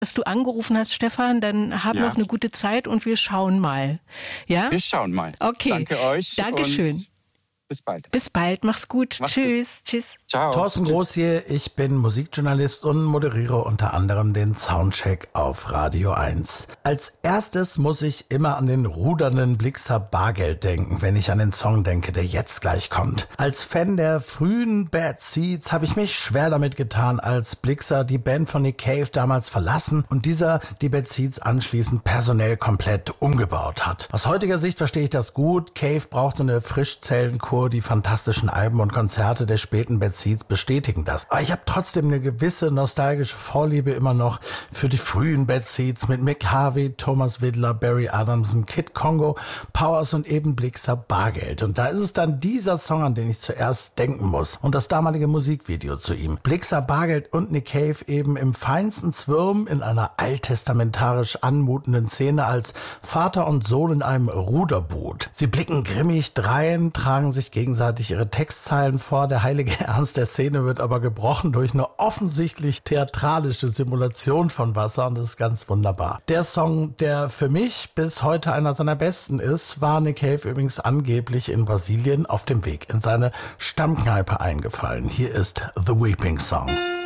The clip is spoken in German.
dass du angerufen hast, Stefan. Dann hab noch eine gute Zeit und wir schauen mal. Ja? Wir schauen mal. Okay. Danke euch. Dankeschön. Bis bald. Bis bald. Mach's gut. Tschüss. Tschüss. Ciao. Thorsten Groß hier, ich bin Musikjournalist und moderiere unter anderem den Soundcheck auf Radio 1. Als erstes muss ich immer an den rudernden Blixa Bargeld denken, wenn ich an den Song denke, der jetzt gleich kommt. Als Fan der frühen Bad Seeds habe ich mich schwer damit getan, als Blixa die Band von Nick Cave damals verlassen und dieser die Bad Seeds anschließend personell komplett umgebaut hat. Aus heutiger Sicht verstehe ich das gut. Cave brauchte eine Frischzellenkur. Die fantastischen Alben und Konzerte der späten Bad Seeds bestätigen das. Aber ich habe trotzdem eine gewisse nostalgische Vorliebe immer noch für die frühen Bad Seeds mit Mick Harvey, Thomas Widler, Barry Adamson, Kid Congo, Powers und eben Blixa Bargeld. Und da ist es dann dieser Song, an den ich zuerst denken muss. Und das damalige Musikvideo zu ihm. Blixa Bargeld und Nick Cave eben im feinsten Zwirn in einer alttestamentarisch anmutenden Szene als Vater und Sohn in einem Ruderboot. Sie blicken grimmig drein, tragen sich gegenseitig ihre Textzeilen vor. Der heilige Ernst der Szene wird aber gebrochen durch eine offensichtlich theatralische Simulation von Wasser und das ist ganz wunderbar. Der Song, der für mich bis heute einer seiner besten ist, war Nick Cave übrigens angeblich in Brasilien auf dem Weg in seine Stammkneipe eingefallen. Hier ist The Weeping Song.